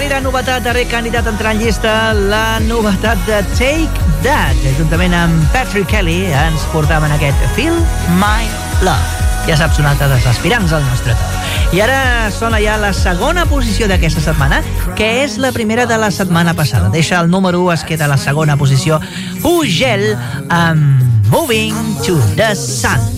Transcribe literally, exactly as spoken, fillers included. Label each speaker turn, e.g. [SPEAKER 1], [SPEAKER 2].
[SPEAKER 1] darrera novetat, darrer candidat a entrar en llista, la novetat de Take That, juntament amb Patrick Kelly, ens portaven aquest Feel My Love. Ja saps, un altre dels aspirants al nostre top. I ara sona ja la segona posició d'aquesta setmana, que és la primera de la setmana passada. Deixa el número u, es queda a la segona posició, Ugel amb Moving to the Sun.